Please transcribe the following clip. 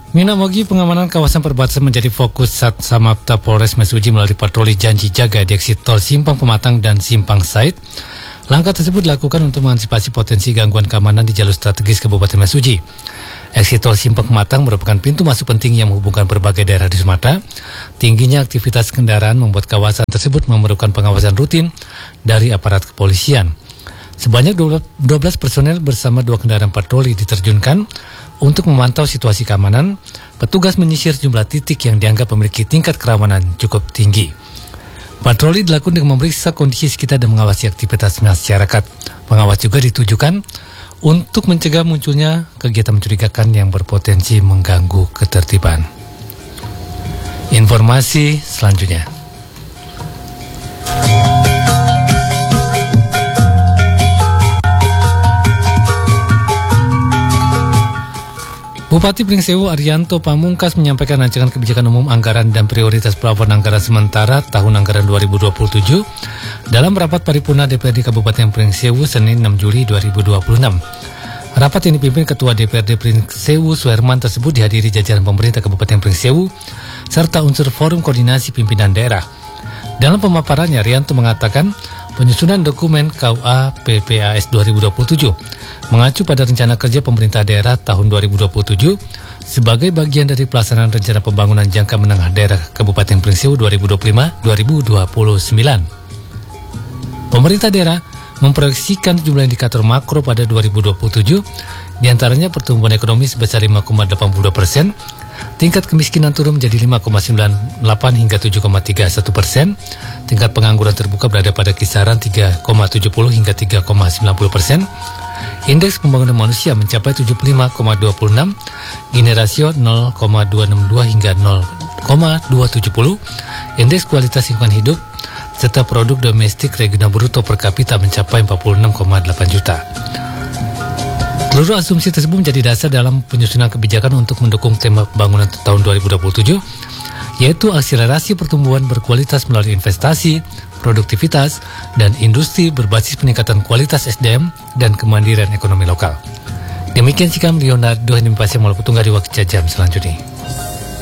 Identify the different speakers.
Speaker 1: Minamogi, pengamanan kawasan perbatasan menjadi fokus Samapta Polres Mesuji melalui patroli janji jaga di eksit tol Simpang Pematang dan Simpang Said. Langkah tersebut dilakukan untuk mengantisipasi potensi gangguan keamanan di jalur strategis Kabupaten Mesuji. Eksit tol Simpang Pematang merupakan pintu masuk penting yang menghubungkan berbagai daerah di Sumatera. Tingginya aktivitas kendaraan membuat kawasan tersebut memerlukan pengawasan rutin dari aparat kepolisian. Sebanyak 12 personel bersama 2 kendaraan patroli diterjunkan untuk memantau situasi keamanan. Petugas menyisir jumlah titik yang dianggap memiliki tingkat kerawanan cukup tinggi. Patroli dilakukan dengan memeriksa kondisi sekitar dan mengawasi aktivitas masyarakat. Pengawas juga ditujukan untuk mencegah munculnya kegiatan mencurigakan yang berpotensi mengganggu ketertiban. Informasi selanjutnya. Bupati Pringsewu Arianto Pamungkas menyampaikan rancangan kebijakan umum anggaran dan prioritas plafon anggaran sementara tahun anggaran 2027 dalam rapat paripurna DPRD Kabupaten Pringsewu Senin 6 Juli 2026. Rapat yang dipimpin Ketua DPRD Pringsewu Suherman tersebut dihadiri jajaran pemerintah Kabupaten Pringsewu serta unsur forum koordinasi pimpinan daerah. Dalam pemaparannya, Arianto mengatakan penyusunan dokumen KUA PPAS 2027 mengacu pada rencana kerja pemerintah daerah tahun 2027 sebagai bagian dari pelaksanaan rencana pembangunan jangka menengah daerah Kabupaten Pringsewu 2025-2029. Pemerintah daerah memproyeksikan jumlah indikator makro pada 2027, diantaranya pertumbuhan ekonomi sebesar 5,82%, tingkat kemiskinan turun menjadi 5,98 hingga 7,31%, tingkat pengangguran terbuka berada pada kisaran 3,70 hingga 3,90%, indeks pembangunan manusia mencapai 75,26, Gini rasio 0,262 hingga 0,270, indeks kualitas lingkungan hidup, serta produk domestik regional bruto per kapita mencapai 46,8 juta. Seluruh asumsi tersebut menjadi dasar dalam penyusunan kebijakan untuk mendukung tema pembangunan tahun 2027, yaitu akselerasi pertumbuhan berkualitas melalui investasi, produktivitas, dan industri berbasis peningkatan kualitas SDM dan kemandirian ekonomi lokal. Demikian sikap Leonardo Henry Pasya Maluku Tunggal di waktu jam selanjutnya.